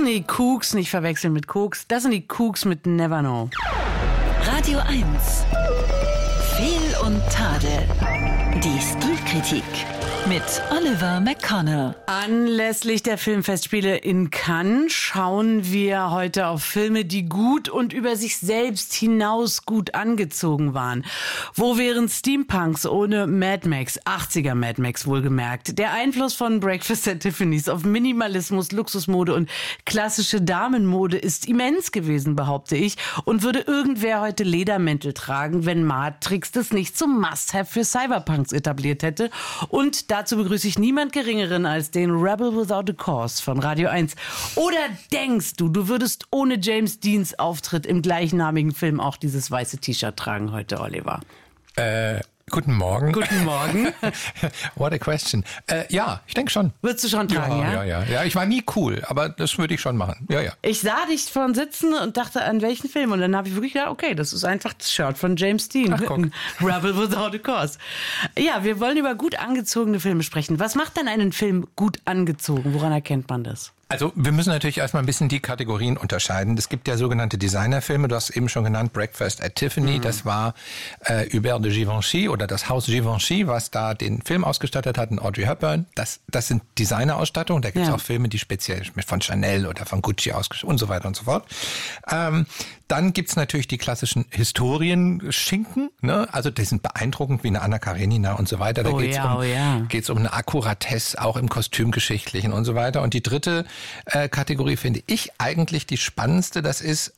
die Kooks, nicht verwechseln mit Koks. Das sind die Kooks mit Never Know. Radio 1. Fehl und Tadel. Die Stilkritik mit Oliver McConnell. Anlässlich der Filmfestspiele in Cannes schauen wir heute auf Filme, die gut und über sich selbst hinaus gut angezogen waren. Wo wären Steampunks ohne Mad Max, 80er Mad Max wohlgemerkt? Der Einfluss von Breakfast at Tiffany's auf Minimalismus, Luxusmode und klassische Damenmode ist immens gewesen, behaupte ich. Und würde irgendwer heute Ledermäntel tragen, wenn Matrix das nicht zum Must-Have für Cyberpunks etabliert hätte? Und dazu begrüße ich niemand Geringeren als den Rebel Without a Cause von Radio 1. Oder denkst du, du würdest ohne James Deans Auftritt im gleichnamigen Film auch dieses weiße T-Shirt tragen heute, Oliver? Guten Morgen. Guten Morgen. What a question. Ja, ich denke schon. Würdest du schon tragen, ja? Ja, ich war nie cool, aber das würde ich schon machen. Ja. Ich sah dich vorhin sitzen und dachte, an welchen Film? Und dann habe ich wirklich gedacht, okay, das ist einfach das Shirt von James Dean. Ach, guck. Rebel Without a Cause. Ja, wir wollen über gut angezogene Filme sprechen. Was macht denn einen Film gut angezogen? Woran erkennt man das? Also wir müssen natürlich erstmal ein bisschen die Kategorien unterscheiden. Es gibt ja sogenannte Designerfilme, du hast eben schon genannt, Breakfast at Tiffany, das war Hubert de Givenchy oder das Haus Givenchy, was da den Film ausgestattet hat, in Audrey Hepburn. Das sind Designerausstattungen, da gibt es auch Filme, die speziell von Chanel oder von Gucci ausgestattet und so weiter und so fort. Dann gibt's natürlich die klassischen Historienschinken, ne? Also die sind beeindruckend, wie eine Anna Karenina und so weiter. Da geht's um eine Akkuratesse, auch im Kostümgeschichtlichen und so weiter. Und die dritte Kategorie finde ich eigentlich die spannendste. Das ist,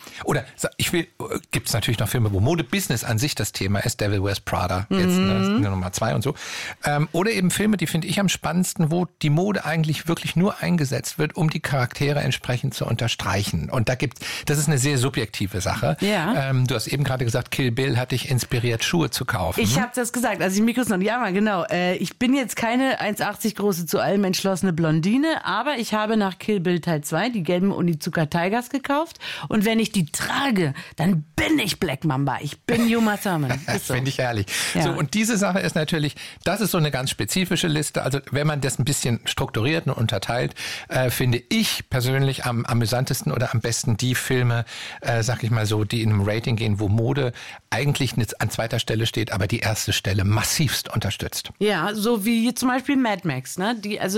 gibt's natürlich noch Filme, wo Mode-Business an sich das Thema ist. Devil Wears Prada, jetzt Nummer 2 und so. Oder eben Filme, die finde ich am spannendsten, wo die Mode eigentlich wirklich nur eingesetzt wird, um die Charaktere entsprechend zu unterstreichen. Und das ist eine sehr subjektive Sache. Ja. Du hast eben gerade gesagt, Kill Bill hat dich inspiriert, Schuhe zu kaufen. Ich habe das gesagt, als ich Mikros noch, ja, genau. Ich bin jetzt keine 1,80 große, zu allem entschlossene Blondine, aber ich habe nach Kill Bill Teil 2 die gelben Onizuka Tigers gekauft. Und wenn ich die trage, dann bin ich Black Mamba. Ich bin Uma Thurman. So. Finde ich herrlich. Ja. So, und diese Sache ist natürlich, das ist so eine ganz spezifische Liste. Also wenn man das ein bisschen strukturiert und unterteilt, finde ich persönlich am amüsantesten oder am besten die Filme, sag ich mal so, die in einem Rating gehen, wo Mode eigentlich nicht an zweiter Stelle steht, aber die erste Stelle massivst unterstützt. Ja, so wie zum Beispiel Mad Max, ne?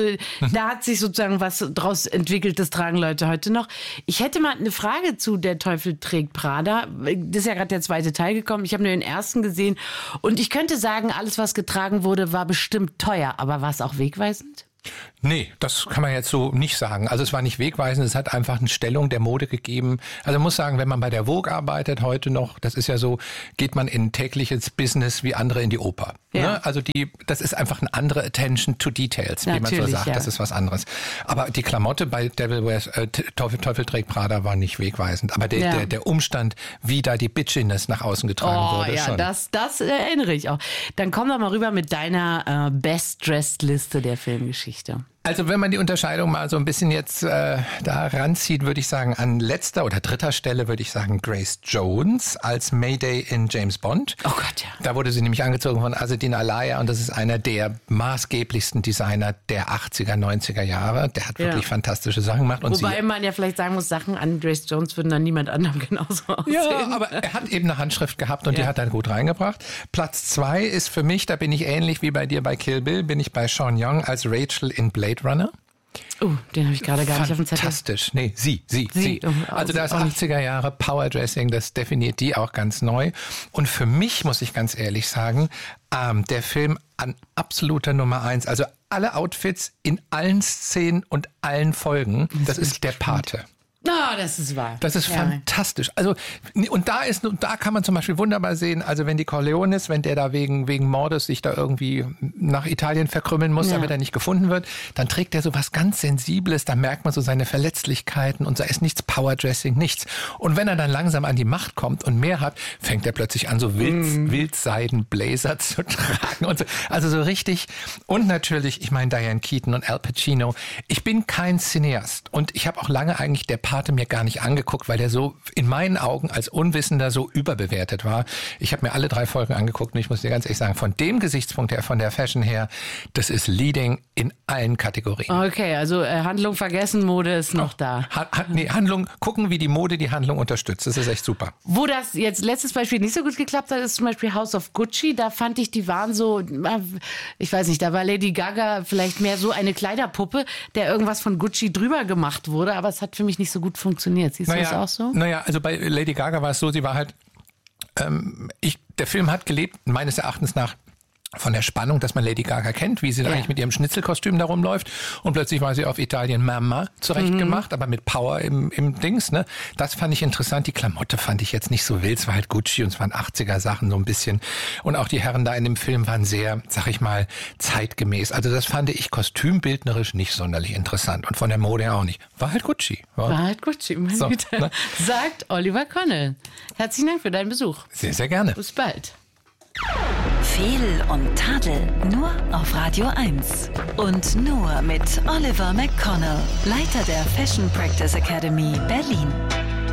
Da hat sich sozusagen was draus entwickelt, das tragen Leute heute noch. Ich hätte mal eine Frage zu Der Teufel trägt Prada. Das ist ja gerade der zweite Teil gekommen. Ich habe nur den ersten gesehen und ich könnte sagen, alles, was getragen wurde, war bestimmt teuer, aber war es auch wegweisend? Nee, das kann man jetzt so nicht sagen. Also es war nicht wegweisend, es hat einfach eine Stellung der Mode gegeben. Also man muss sagen, wenn man bei der Vogue arbeitet heute noch, das ist ja so, geht man in tägliches Business wie andere in die Oper. Ja. Ne? Also das ist einfach eine andere Attention to Details, wie man so sagt. Ja. Das ist was anderes. Aber die Klamotte bei Devil Wears Teufel trägt Prada war nicht wegweisend. Aber der Umstand, wie da die Bitchiness nach außen getragen wurde, ja, schon. Das erinnere ich auch. Dann komm doch mal rüber mit deiner Best-Dressed-Liste der Filmgeschichte. Also wenn man die Unterscheidung mal so ein bisschen jetzt da ranzieht, würde ich sagen, an letzter oder dritter Stelle würde ich sagen Grace Jones als Mayday in James Bond. Oh Gott, ja. Da wurde sie nämlich angezogen von Azedine Alaya und das ist einer der maßgeblichsten Designer der 80er, 90er Jahre. Der hat wirklich fantastische Sachen gemacht. Und wobei man ja vielleicht sagen muss, Sachen an Grace Jones würden dann niemand anderem genauso aussehen. Ja, aber er hat eben eine Handschrift gehabt und die hat er gut reingebracht. Platz 2 ist für mich, da bin ich ähnlich wie bei dir bei Kill Bill, bin ich bei Sean Young als Rachel in Blade Runner. Den habe ich gerade gar nicht auf dem Zettel. Fantastisch. Nee, sie. Also das 80er Jahre Powerdressing, das definiert die auch ganz neu. Und für mich, muss ich ganz ehrlich sagen, der Film an absoluter Nummer 1. Also alle Outfits in allen Szenen und allen Folgen, das ist der Pate. Das ist wahr. Das ist fantastisch. Also, und da kann man zum Beispiel wunderbar sehen, also wenn die Corleones, wenn der da wegen Mordes sich da irgendwie nach Italien verkrümmeln muss, damit er nicht gefunden wird, dann trägt er so was ganz Sensibles, da merkt man so seine Verletzlichkeiten und da ist nichts Powerdressing, nichts. Und wenn er dann langsam an die Macht kommt und mehr hat, fängt er plötzlich an, so Wildseiden-Blazer zu tragen und so. Also so richtig. Und natürlich, ich meine Diane Keaton und Al Pacino. Ich bin kein Cineast und ich habe auch lange eigentlich der Pate mir gar nicht angeguckt, weil der so in meinen Augen als Unwissender so überbewertet war. Ich habe mir alle 3 Folgen angeguckt und ich muss dir ganz ehrlich sagen, von dem Gesichtspunkt her, von der Fashion her, das ist Leading in allen Kategorien. Okay, also Handlung vergessen, Mode ist noch da. Handlung, gucken, wie die Mode die Handlung unterstützt. Das ist echt super. Wo das jetzt letztes Beispiel nicht so gut geklappt hat, ist zum Beispiel House of Gucci. Da fand ich, die waren so, ich weiß nicht, da war Lady Gaga vielleicht mehr so eine Kleiderpuppe, der irgendwas von Gucci drüber gemacht wurde, aber es hat für mich nicht so gut funktioniert. Siehst du das auch so? Naja, also bei Lady Gaga war es so, sie war halt, der Film hat gelebt, meines Erachtens nach, von der Spannung, dass man Lady Gaga kennt, wie sie da eigentlich mit ihrem Schnitzelkostüm da rumläuft. Und plötzlich war sie auf Italien Mama zurechtgemacht, aber mit Power im Dings. Ne? Das fand ich interessant. Die Klamotte fand ich jetzt nicht so wild. Es war halt Gucci und es waren 80er-Sachen so ein bisschen. Und auch die Herren da in dem Film waren sehr, sag ich mal, zeitgemäß. Also das fand ich kostümbildnerisch nicht sonderlich interessant. Und von der Mode her auch nicht. War halt Gucci. War halt Gucci, meine Güte. Ne? Sagt Oliver Connell. Herzlichen Dank für deinen Besuch. Sehr, sehr gerne. Bis bald. Fehl und Tadel, nur auf Radio 1. Und nur mit Oliver McConnell, Leiter der Fashion Practice Academy Berlin.